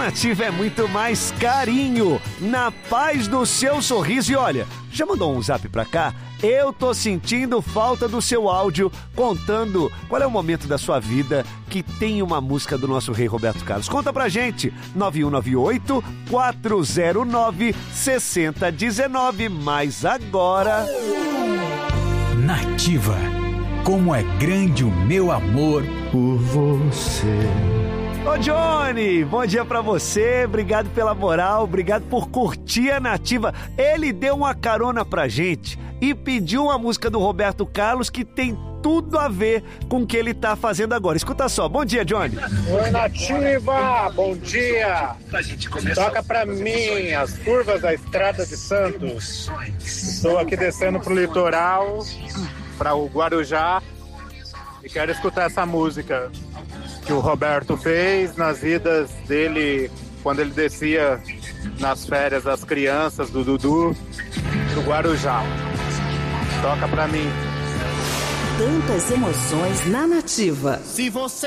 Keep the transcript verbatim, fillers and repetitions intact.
Nativa é muito mais carinho, na paz do seu sorriso. E olha, já mandou um zap pra cá? Eu tô sentindo falta do seu áudio contando qual é o momento da sua vida que tem uma música do nosso rei Roberto Carlos. Conta pra gente, nove um nove oito, quatro zero nove, seis zero um nove. Mas agora... Nativa, como é grande o meu amor por você. Ô Johnny, bom dia pra você, obrigado pela moral, obrigado por curtir a Nativa. Ele deu uma carona pra gente e pediu uma música do Roberto Carlos que tem tudo a ver com o que ele tá fazendo agora. Escuta só, bom dia, Johnny. Oi, Nativa, bom dia. Toca pra mim as curvas da Estrada de Santos. Estou aqui descendo pro litoral, para o Guarujá, e quero escutar essa música que o Roberto fez nas idas dele quando ele descia nas férias das crianças do Dudu do Guarujá. Toca pra mim. Tantas emoções na Nativa. Se você